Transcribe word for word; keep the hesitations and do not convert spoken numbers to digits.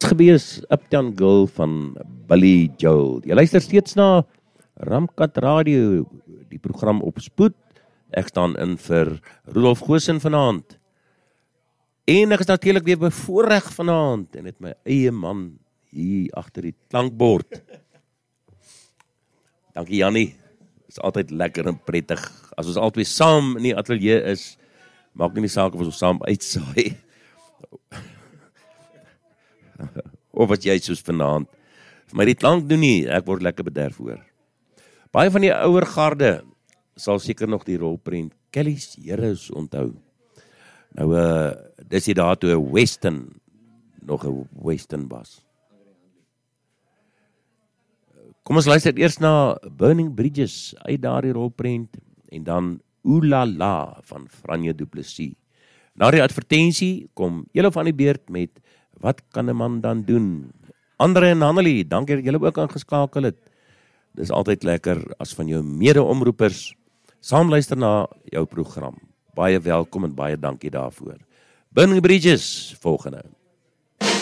gewees Uptown Girl van Billy Joel. Jy luister steeds na Ramkat Radio, die program op spoed. Ek staan in vir Rudolf Goosen vanaand. En ek is natuurlik weer bevoorreg vanaand en het my eie man hier agter die klankbord. Dankie Jannie. Is altyd lekker en prettig. As ons albei saam in die ateljee is, maak nie saak of ons saam uitsaai. Of wat jy soos vanaand. Vir my die klank doen nie, ek word lekker bederf hoor. Baie van die ouer garde sal seker nog die rolprent Kelly's Heroes onthou. Nou, uh, dis hier daar toe 'n western, nog 'n western was. Kom ons luister eers na Burning Bridges uit daardie rolprent en dan Ooh La La van Franje Du Plessis. Na die advertensie kom julle van die beurt met Wat kan 'n man dan doen? Andre en Hannelie, dankie dat julle ook aangeskakel het. Dis altyd lekker as van jou mede-omroepers saam luister na jou program. Baie welkom en baie dankie daarvoor. Burning Bridges, volgende.